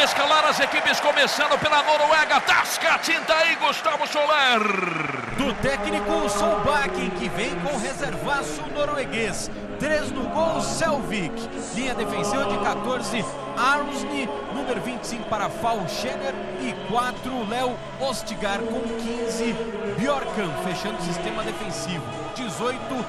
escalar as equipes, começando pela Noruega. Tasca a tinta aí, Gustavo Soler. Do técnico Solbakken, que vem com reservaço norueguês. 3 no gol, Selvik. Linha defensiva de 14, Arnsny. Número 25 para Falschener. E 4, Léo Ostigar com 15, Bjorkan, fechando o sistema defensivo. 18,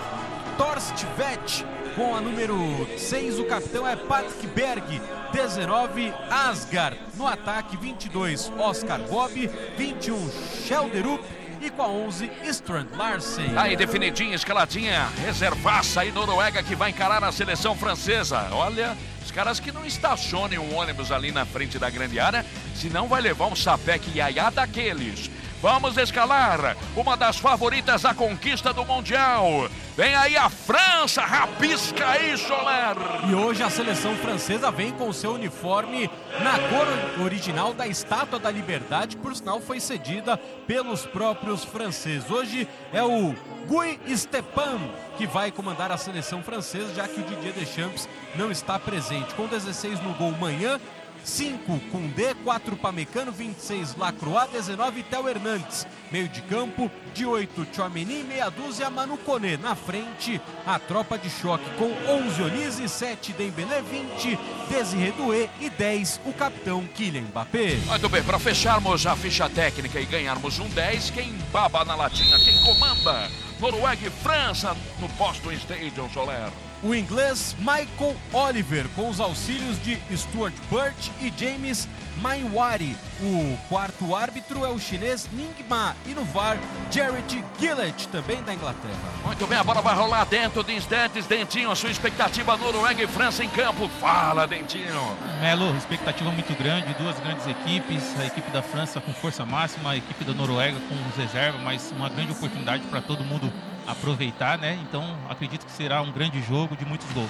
Torstvedt. Com a número 6, o capitão é Patrick Berg. 19, Asgard. No ataque, 22, Oscar Bob. 21, Schelderup. E com a 11, Strand Larsen. Aí, definidinha, escaladinha, reservaça aí, Noruega, que vai encarar a seleção francesa. Olha, os caras que não estacionem um ônibus ali na frente da grande área, senão vai levar um sapeque iaiá daqueles. Vamos escalar uma das favoritas à conquista do Mundial. Vem aí a França, rabisca aí, Soler. E hoje a seleção francesa vem com o seu uniforme na cor original da Estátua da Liberdade, que por sinal foi cedida pelos próprios franceses. Hoje é o Guy Stepan que vai comandar a seleção francesa, já que o Didier Deschamps não está presente. Com 16 no gol, Manhã. 5, Koundé, 4, Pamecano, 26, Lacroix, 19, Theo Hernandes. Meio de campo, 18, Tchouaméni, meia dúzia, Manu Koné. Na frente, a tropa de choque com 11, Olise, 7, Dembélé, 20, Désiré Doué e 10, o capitão Kylian Mbappé. Muito bem, para fecharmos a ficha técnica e ganharmos um 10, quem baba na latinha, quem comanda? Noruega e França no Boston Stadium, Soler. O inglês Michael Oliver, com os auxílios de Stuart Burt e James Maiwari. O quarto árbitro é o chinês Ning Ma. E no VAR, Jarrett Gillett, também da Inglaterra. Muito bem, a bola vai rolar dentro de instantes. Dentinho, a sua expectativa, Noruega e França em campo. Fala, Dentinho. Melo, expectativa muito grande, duas grandes equipes. A equipe da França com força máxima, a equipe da Noruega com reserva, mas uma grande oportunidade para todo mundo aproveitar, né? Então acredito que será um grande jogo de muitos gols.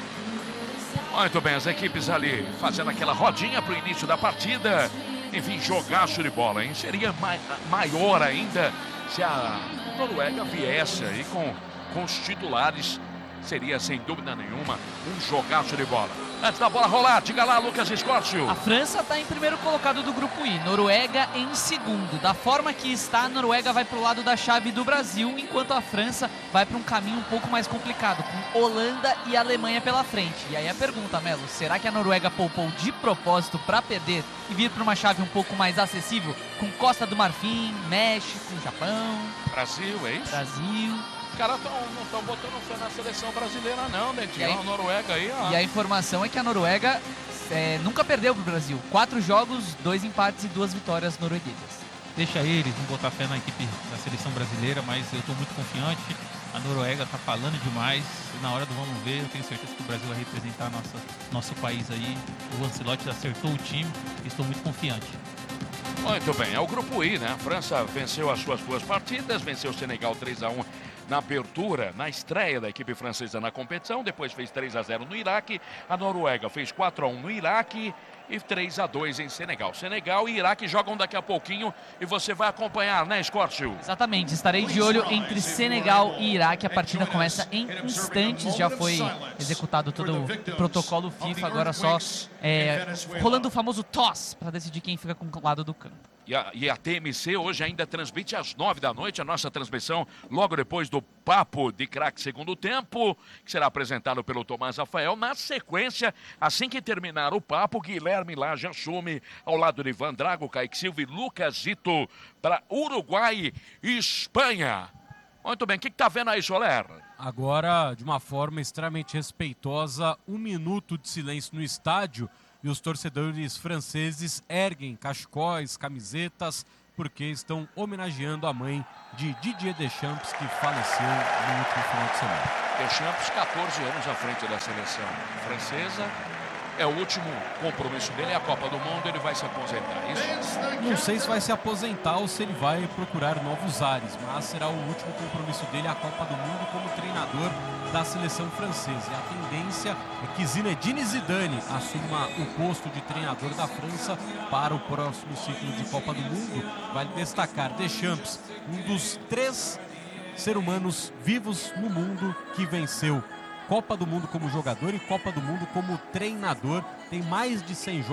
Muito bem, as equipes ali fazendo aquela rodinha para o início da partida. Enfim, jogaço de bola, hein? Seria maior ainda se a Noruega viesse aí com os titulares. Seria, sem dúvida nenhuma, um jogaço de bola. Antes da bola rolar, diga lá, Lucas Escórcio. A França está em primeiro colocado do grupo I, Noruega em segundo. Da forma que está, a Noruega vai para o lado da chave do Brasil, enquanto a França vai para um caminho um pouco mais complicado, com Holanda e Alemanha pela frente. E aí a pergunta, Melo, será que a Noruega poupou de propósito para perder e vir para uma chave um pouco mais acessível, com Costa do Marfim, México, Japão? Brasil, é isso? Brasil. Os caras não estão botando fé na seleção brasileira não, né? Tinha a Noruega aí, ó. E a informação é que a Noruega nunca perdeu pro Brasil. 4 jogos, 2 empates e 2 vitórias norueguesas. Deixa eles, não botar fé na equipe da seleção brasileira, mas eu estou muito confiante. A Noruega está falando demais. Na hora do vamos ver, eu tenho certeza que o Brasil vai representar nosso país aí. O Ancelotti acertou o time e estou muito confiante. Muito bem, é o grupo I, né? A França venceu as suas 2 partidas, venceu o Senegal 3-1 na abertura, na estreia da equipe francesa na competição, depois fez 3-0 no Iraque, a Noruega fez 4-1 no Iraque e 3-2 em Senegal. Senegal e Iraque jogam daqui a pouquinho e você vai acompanhar, né, Escórcio? Exatamente, estarei de olho entre Senegal e Iraque. A partida começa em instantes, já foi executado todo o protocolo FIFA, agora só rolando o famoso toss para decidir quem fica com o lado do campo. E a TMC hoje ainda transmite às 9 da noite a nossa transmissão, logo depois do Papo de Craque Segundo Tempo, que será apresentado pelo Tomás Rafael. Na sequência, assim que terminar o papo, Guilherme Lage assume ao lado de Ivan Drago, Kaique Silva e Lucas Zito para Uruguai e Espanha. Muito bem, o que está vendo aí, Soler? Agora, de uma forma extremamente respeitosa, 1 minuto de silêncio no estádio. E os torcedores franceses erguem cachecóis, camisetas, porque estão homenageando a mãe de Didier Deschamps, que faleceu no último final de semana. Deschamps, 14 anos à frente da seleção francesa. É o último compromisso dele, é a Copa do Mundo, ele vai se aposentar, isso? Não sei se vai se aposentar ou se ele vai procurar novos ares, mas será o último compromisso dele, a Copa do Mundo, como treinador da seleção francesa. E a tendência é que Zinedine Zidane assuma o posto de treinador da França para o próximo ciclo de Copa do Mundo. Vale destacar Deschamps, um dos 3 seres humanos vivos no mundo que venceu Copa do Mundo como jogador e Copa do Mundo como treinador. Tem mais de 100 jogos